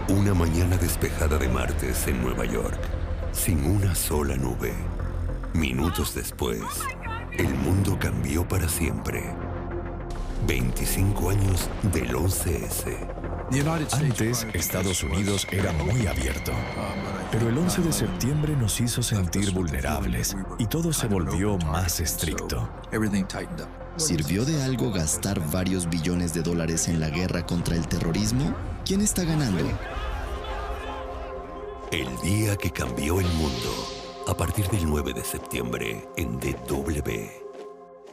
Una mañana despejada de martes en Nueva York, sin una sola nube. Minutos después, el mundo cambió para siempre. 25 años del 11S. Antes, Estados Unidos era muy abierto, pero el 11 de septiembre nos hizo sentir vulnerables y todo se volvió más estricto. ¿Sirvió de algo gastar varios billones de dólares en la guerra contra el terrorismo? ¿Quién está ganando? El día que cambió el mundo, a partir del 9 de septiembre en DW.